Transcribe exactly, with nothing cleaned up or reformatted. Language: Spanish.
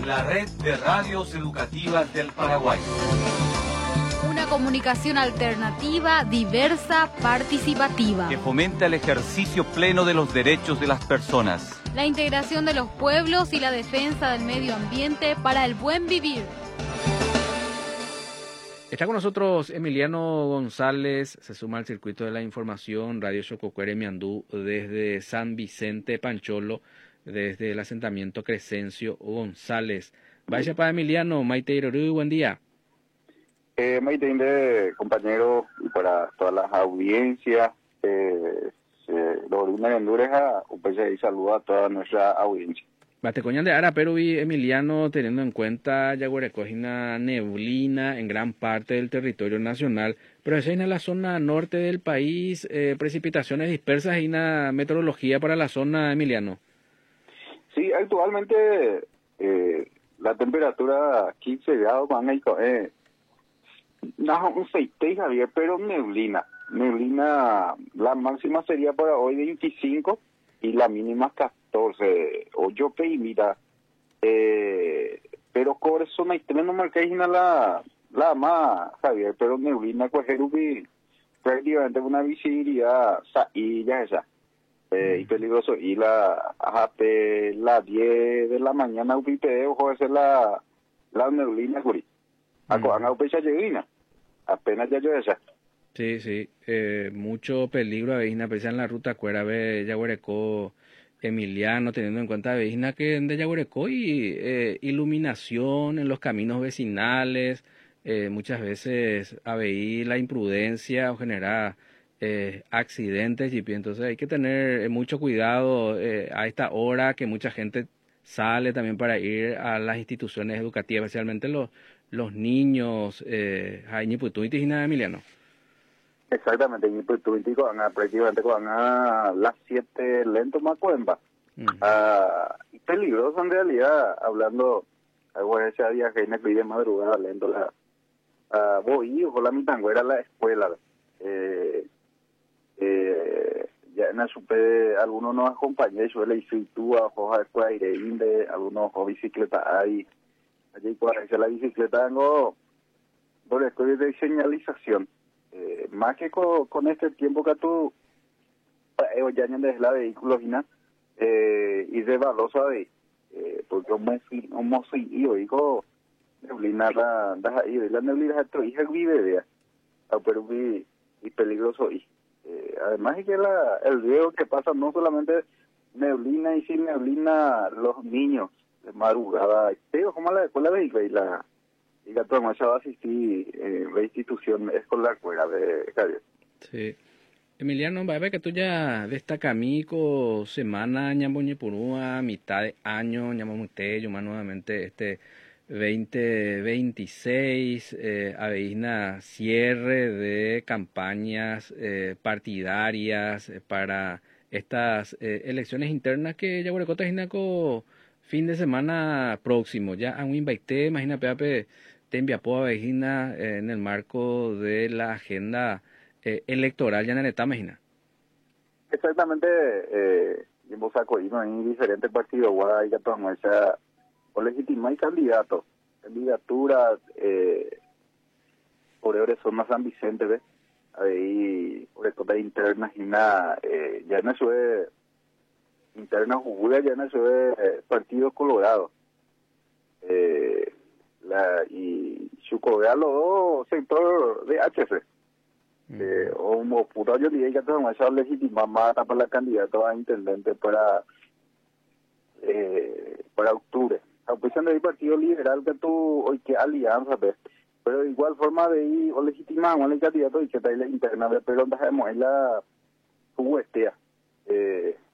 la red de radios educativas del Paraguay. Una comunicación alternativa, diversa, participativa. Que fomenta el ejercicio pleno de los derechos de las personas. La integración de los pueblos y la defensa del medio ambiente para el buen vivir. Está con nosotros Emiliano González, se suma al circuito de la información, Radio Xococuere Miandú, desde San Vicente Pancholo, desde el asentamiento Crescencio González. Vaya para Emiliano, Maite Irorú, buen día. Eh, Maite Inde, compañero, y para todas las audiencias, eh, eh, Loruna Endureja, un placer y saludo a toda nuestra audiencia. Batecoñan de Ara, pero vi Emiliano, teniendo en cuenta Yaguarecoina neblina en gran parte del territorio nacional, pero esa es en la zona norte del país, eh, precipitaciones dispersas y una meteorología para la zona, Emiliano. Sí, actualmente eh, la temperatura quince grados, van a ir, eh, no, un seis, Javier, pero neblina. Neblina, la máxima sería para hoy veinticinco y la mínima catorce. O yo pedí, mira, eh, pero cobre zona y no marquéis la, la más, Javier, pero neblina, cuajerubi, prácticamente una visibilidad, y ya esa. Eh, y peligroso, y la hasta las diez de la mañana upite, ojo, esa es la, la neblina, curi. Acogan mm. a lleguina, apenas ya yo esa. Sí, sí, eh, mucho peligro a Vejina, pese en la ruta Cuera, ve Yaguarecó, Emiliano, teniendo en cuenta Vejina que de Yaguarecó y eh, iluminación en los caminos vecinales, eh, muchas veces a veí la imprudencia o genera eh, accidentes, y entonces hay que tener mucho cuidado eh, a esta hora que mucha gente sale también para ir a las instituciones educativas, especialmente los, los niños, eh, y nada, Emiliano. Exactamente, y pues tú van a prácticamente van a las siete lento más cuemba. Uh -huh. uh, y peligroso en realidad, hablando, algo de ese día que me pide madrugada lento la uh, voy o la mitanguera a la escuela. Eh, eh, ya en la supe, algunos nos acompañan, yo le hice tú a hoja de escuela aire inde, algunos o bicicleta ahí, allí cuando hice la bicicleta tengo por estudio de señalización. Eh, más que con, con este tiempo que tú eh, ya desde la vehículo eh, y de baloso de eh, porque un mes un mozo y yo digo neblina la da ahí la neblina esto hija vive de pero muy y peligroso y eh, además es que la el riesgo que pasa no solamente neblina y sin neblina los niños de madrugada pero como la escuela vehículo y la y que todo va a asistir eh, la institución escolar fuera de Javier. Sí. Emiliano, va a ver que tú ya destaca mico semana ñamboñe purúa, mitad de año, ñamomute, yo más nuevamente este veinte veintiséis, eh, aveína cierre de campañas eh, partidarias eh, para estas eh, elecciones internas que ya Guarecota Jinaco fin de semana próximo, ya a un invité, imagina Pepe, te envía a Vejina eh, en el marco de la agenda eh, electoral ya en el Estado, imagina. Exactamente, eh, hemos acogido en diferentes partidos, guay, ya tomamos esa, o legitimar candidatos, candidaturas, eh, por ahora son más San Vicente, ¿ves? Ahí, por esto internas y nada, eh, ya no sube internas jugulas, ya no sube eh, partido colorado. Eh, la y su cobra los dos sector de H F mm. eh, o como puta yo diría que tenemos esa legítima más para la candidata a intendente para eh, para octubre a pesar del partido liberal que tú hoy que alianza ¿ves? Pero de igual forma de ir o legitimamos el candidato y que está ahí la interna pero dejemos en la juguestea eh,